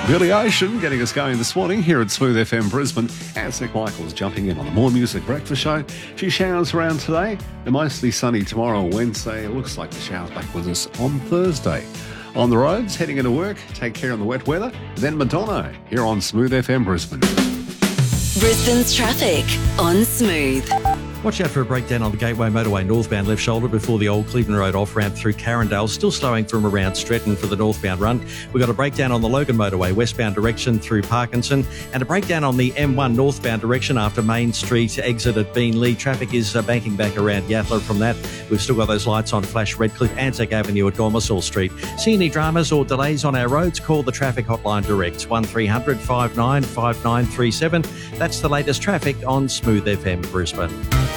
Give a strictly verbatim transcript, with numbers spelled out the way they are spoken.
Billy Ocean getting us going this morning here at Smooth F M Brisbane. As Nick Michaels jumping in on the More Music Breakfast Show. A few showers around today. They're mostly sunny tomorrow, Wednesday. It looks like the showers back with us on Thursday. On the roads, heading into work, take care of the wet weather. Then Madonna here on Smooth F M Brisbane. Brisbane's traffic on Smooth. Watch out for a breakdown on the Gateway Motorway northbound left shoulder before the old Cleveland Road off-ramp through Carindale, still slowing from around Stretton for the northbound run. We've got a breakdown on the Logan Motorway westbound direction through Parkinson, and a breakdown on the M one northbound direction after Main Street exit at Beenleigh. Traffic is uh, banking back around Yatala from that. We've still got those lights on Flash Redcliffe, Anzac Avenue at Gormasal Street. See any dramas or delays on our roads? Call the traffic hotline direct, one three hundred five nine five nine three seven. That's the latest traffic on Smooth F M Brisbane.